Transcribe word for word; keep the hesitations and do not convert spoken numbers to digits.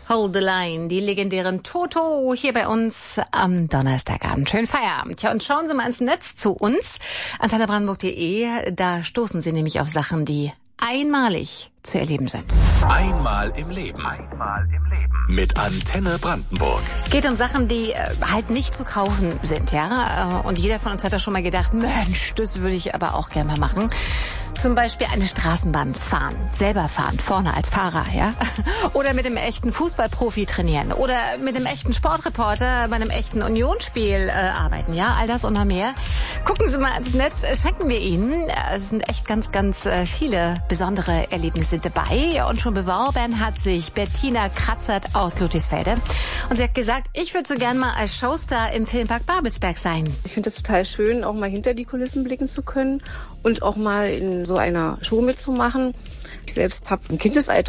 Hold the Line, die legendären Toto hier bei uns am Donnerstagabend. Schönen Feierabend. Ja, und schauen Sie mal ins Netz zu uns, antenne brandenburg punkt de. Da stoßen Sie nämlich auf Sachen, die einmalig zu erleben sind. Einmal im Leben. Einmal im Leben. Mit Antenne Brandenburg. Geht um Sachen, die äh, halt nicht zu kaufen sind, ja. Und jeder von uns hat da schon mal gedacht, Mensch, das würde ich aber auch gerne mal machen. Zum Beispiel eine Straßenbahn fahren, selber fahren, vorne als Fahrer, ja. Oder mit einem echten Fußballprofi trainieren. Oder mit einem echten Sportreporter bei einem echten Unionsspiel äh, arbeiten, ja. All das und noch mehr. Gucken Sie mal ins Netz, schenken wir Ihnen. Es sind echt ganz, ganz äh, viele besondere Erlebnisse dabei. Und schon beworben hat sich Bettina Kratzert aus Ludwigsfelde. Und sie hat gesagt, ich würde so gern mal als Showstar im Filmpark Babelsberg sein. Ich finde es total schön, auch mal hinter die Kulissen blicken zu können und auch mal in so einer Show mitzumachen. Ich selbst habe im Kindesalter